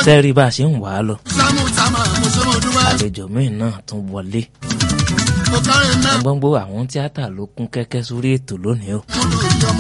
sẹ́rí bá a ṣe ń wà á lọ àlejò míì náà tún wọlé gbọ́ngbó àwọn tíátà ló kún kẹ́kẹ́ sórí ètò lónìí o